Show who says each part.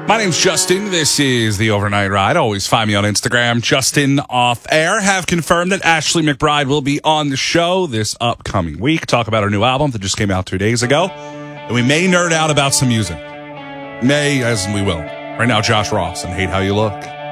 Speaker 1: My name's Justin. This is The Overnight Ride. Always find me on Instagram, Justin Off Air. Have confirmed that Ashley McBryde will be on the show this upcoming week. Talk about her new album that just came out 2 days ago. And we may nerd out about some music. May, as we will. Right now, Josh Ross and Hate How You Look.